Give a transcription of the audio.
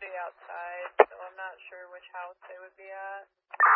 be outside, so I'm not sure which house they would be at.